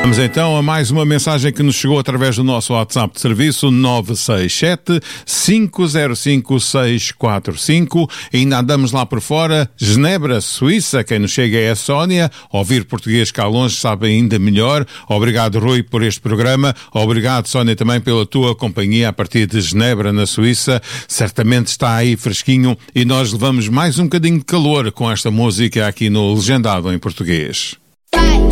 Vamos então a mais uma mensagem que nos chegou através do nosso WhatsApp de serviço 967-505-645. Ainda andamos lá por fora. Genebra, Suíça. Quem nos chega é a Sónia. Ouvir português cá longe sabe ainda melhor. Obrigado, Rui, por este programa. Obrigado, Sónia, também pela tua companhia a partir de Genebra, na Suíça. Certamente está aí fresquinho e nós levamos mais um bocadinho de calor com esta música aqui no Legendado em Português.